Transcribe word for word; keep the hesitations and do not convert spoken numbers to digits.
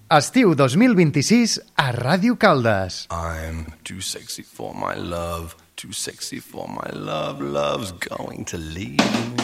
Estiu dos mil vint-i-sis a Ràdio Caldes. I'm too sexy for my love, too sexy for my love, love's going to leave me.